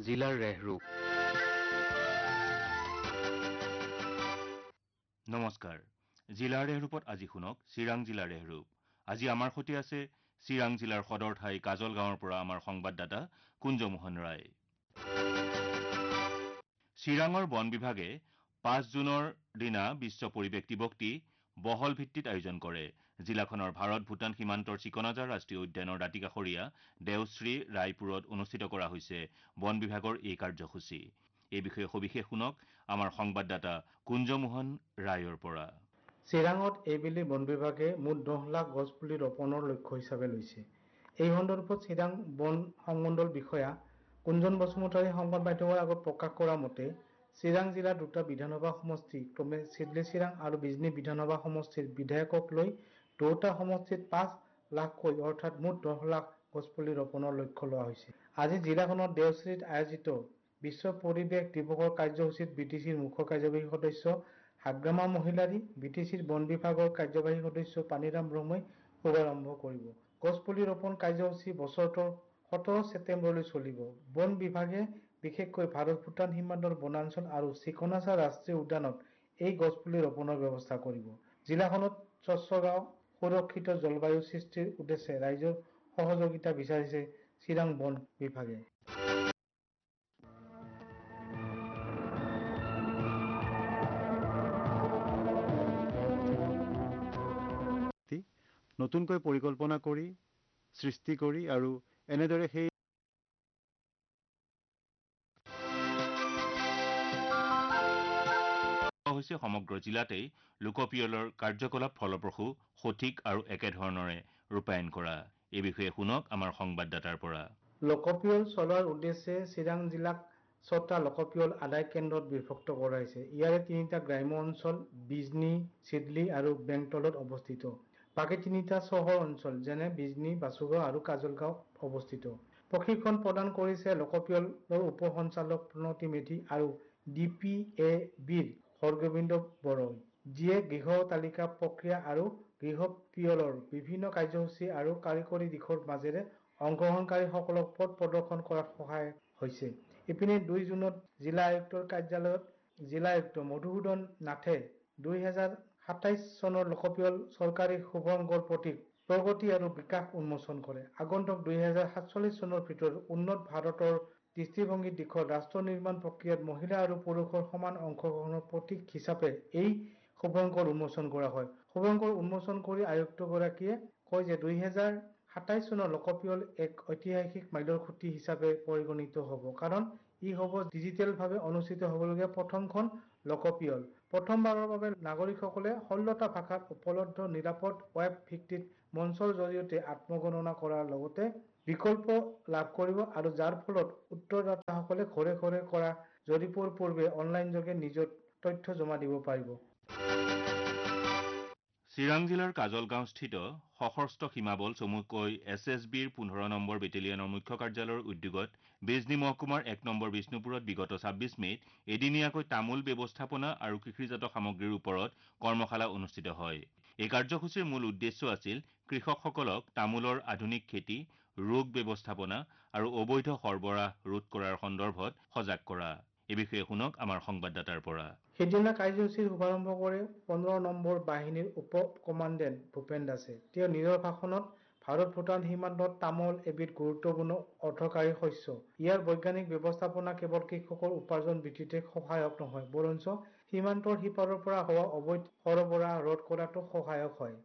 জিলাৰ ৰেহৰূপ। নমস্কাৰ। জিলাৰ ৰেহৰূপত আজি শুনক চিৰাং জিলাৰ ৰেহৰূপ। আজি আমাৰ সৈতে আছে চিৰাং জিলাৰ সদৰ ঠাই কাজল গাঁৱৰ পৰা আমাৰ সংবাদদাতা কুঞ্জমোহন ৰায়। চিৰাঙৰ বন বিভাগে ৫ জুনৰ দিনা বিশ্ব পৰিৱেশ দিৱসটি বহল ভিত্তিত আয়োজন কৰে। জিলাখনৰ ভাৰত-ভূটান সীমান্তৰ চিকনাজাৰ ৰাষ্ট্ৰীয় উদ্যানৰ দাঁতিকাষৰীয়া দেওশ্ৰী ৰায়পুৰত অনুষ্ঠিত কৰা হৈছে বন বিভাগৰ এই কাৰ্যসূচী। এই বিষয়ে সবিশেষ শুনক আমাৰ সংবাদদাতা কুঞ্জমোহন ৰায়ৰ পৰা। চিৰাঙত এইবেলি বন বিভাগে মুঠ ১০ লাখ গছ পুলি ৰোপণৰ লক্ষ্য হিচাপে লৈছে। এই সন্দৰ্ভত চিৰাং বন সংমণ্ডল বিষয়া কুঞ্জন বসুমতাৰী সংবাদ মাধ্যমৰ আগত প্ৰকাশ কৰা মতে, চিৰাং জিলাৰ দুটা বিধানসভা সমষ্টি ক্ৰমে চিডলি চিৰাং আৰু বিজনী বিধানসভা সমষ্টিৰ বিধায়কক লৈ দুয়োটা সমষ্টিত ৫ লাখকৈ অৰ্থাৎ মুঠ ১০ লাখ গছপুলি ৰোপণৰ লক্ষ্য লোৱা হৈছে। আজি জিলাখনৰ দেওশ্ৰীত আয়োজিত বিশ্ব পৰিৱেশ দিৱসৰ কাৰ্যসূচীত বিটিচিৰ মুখ্য কাৰ্যবাহী সদস্য হাগ্ৰামা মহিলাৰী, বিটিচিৰ বন বিভাগৰ কাৰ্যবাহী সদস্য পানীৰাম ব্ৰহ্মই শুভাৰম্ভ কৰিব। গছপুলি ৰোপণ কাৰ্যসূচী বছৰটোৰ ১৭ ছেপ্টেম্বৰলৈ চলিব। বন বিভাগে বিশেষকৈ ভাৰত-ভূটান সীমান্তৰ বনাঞ্চল আৰু চিকনাজাৰ ৰাষ্ট্ৰীয় উদ্যানত এই গছপুলি ৰোপণৰ ব্যৱস্থা কৰিব। জিলাখনত স্বচ্ছ গাঁও, সুৰক্ষিত জলবায়ু সৃষ্টিৰ উদ্দেশ্যে ৰাইজৰ সহযোগিতা বিচাৰিছে চিৰাং বন বিভাগে। নতুনকৈ পৰিকল্পনা কৰি সৃষ্টি কৰি আৰু এনেদৰে সেই হৈছে সমগ্ৰ জিলাতেই লোকপিয়লৰ কাৰ্যকলাপ ফলপ্ৰসূ, সঠিক আৰু একেধৰণৰে ৰূপায়ণ কৰা। এই বিষয়ে শুনক আমাৰ সংবাদদাতাৰ পৰা। লোকপিয়ল চলোৱাৰ উদ্দেশ্যে চিৰাং জিলাক ৬টা লোকপিয়ল আদায় কেন্দ্ৰত বিভক্ত কৰা হৈছে। ইয়াৰে ৩টা গ্ৰাম্য অঞ্চল বিজনী, চিডলি আৰু বেংটলত অৱস্থিত। বাকী 3টা চহৰ অঞ্চল যেনে বিজনী, বাছুগাঁও আৰু কাজলগাঁৱত অৱস্থিত। প্ৰশিক্ষণ প্ৰদান কৰিছে লোকপিয়লৰ উপ সঞ্চালক প্ৰণতি মেধি আৰু DPABৰ হৰগোবিন্দ বড়াই, যিয়ে গৃহ তালিকা প্ৰক্ৰিয়া আৰু গৃহ পিয়লৰ বিভিন্ন কাৰ্যসূচী আৰু কাৰিকৰী দিশৰ মাজেৰে অংশগ্ৰহণকাৰীসকলক পথ প্ৰদৰ্শন কৰাত সহায় হৈছে। ইপিনে ২ জুনত জিলা আয়ুক্তৰ কাৰ্যালয়ত জিলা আয়ুক্ত মধুসূদন নাথে ২০২৭ চনৰ লোকপিয়ল চৰকাৰী শুভঙ্কৰ প্ৰতীক প্ৰগতি আৰু বিকাশ উন্মোচন কৰে। আগন্তুক ২০৪৭ চনৰ ভিতৰত উন্নত ভাৰতৰ দৃষ্টিভংগীৰ দিশত ৰাষ্ট্ৰ নিৰ্মাণ প্ৰক্ৰিয়াত মহিলা আৰু পুৰুষৰ সমান অংশগ্ৰহণৰ প্ৰতীক হিচাপে এই শুভঙ্কৰ উন্মোচন কৰা হয়। শুভঙ্কৰ উন্মোচন কৰি আয়ুক্তগৰাকীয়ে কয় যে ২০২৭ চনৰ লোকপিয়ল এক ঐতিহাসিক মাইলৰ খুঁটি হিচাপে পৰিগণিত হ'ব, কাৰণ ই হ'ব ডিজিটেলভাৱে অনুষ্ঠিত হ'বলগীয়া প্ৰথমখন লোকপিয়ল। প্ৰথমবাৰৰ বাবে নাগৰিকসকলে 16টা ভাষাত উপলব্ধ নিৰাপদ ৱেব ভিত্তিক মঞ্চৰ জৰিয়তে আত্মগণনা কৰাৰ লগতে বিকল্প লাভ কৰিব আৰু যাৰ ফলত উত্তৰদাতাসকলে ঘৰে ঘৰে কৰা জৰীপৰ পূৰ্বে অনলাইনযোগে নিজৰ তথ্য জমা দিব পাৰিব। চিৰাং জিলাৰ কাজলগাঁওস্থিত সশস্ত্ৰ সীমাবল চমুকৈ SSBৰ ১৫ নম্বৰ বেটেলিয়নৰ মুখ্য কাৰ্যালয়ৰ উদ্যোগত বিজনী মহকুমাৰ ১ নম্বৰ বিষ্ণুপুৰত বিগত ২৬ মে'ত এদিনীয়াকৈ তামোল ব্যৱস্থাপনা আৰু কৃষিজাত সামগ্ৰীৰ ওপৰত কৰ্মশালা অনুষ্ঠিত হয়। এই কাৰ্যসূচীৰ মূল উদ্দেশ্য আছিল কৃষকসকলক তামোলৰ আধুনিক খেতি, ৰোগ ব্যৱস্থাপনা আৰু অবৈধ সৰবৰাহ ৰোধ কৰাৰ সন্দৰ্ভত সজাগ কৰা। এই বিষয়ে শুনক আমাৰ সংবাদদাতাৰ পৰা। সিদিনা কাৰ্যসূচীৰ শুভাৰম্ভ কৰে ১৫ নম্বৰ বাহিনীৰ উপ কমাণ্ডেণ্ট ভূপেন দাসে। তেওঁ নিজৰ ভাষণত ভাৰত-ভূটান সীমান্তত তামোল এবিধ গুৰুত্বপূৰ্ণ অৰ্থকাৰী শস্য। ইয়াৰ বৈজ্ঞানিক ব্যৱস্থাপনা কেৱল কৃষকৰ উপাৰ্জন বৃদ্ধিতে সহায়ক নহয়, বৰঞ্চ সীমান্তৰ সিপাৰৰ পৰা হোৱা অবৈধ সৰবৰাহ ৰোধ কৰাটো সহায়ক হয়।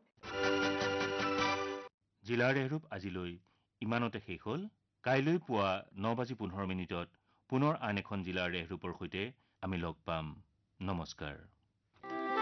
জিলাৰ ৰেহৰূপ আজিলৈ ইমানতে শেষ হ'ল। কাইলৈ পুৱা ৯:১৫ পুনৰ আন এখন জিলাৰ ৰেহৰূপৰ সৈতে আমি লগ পাম। নমস্কাৰ।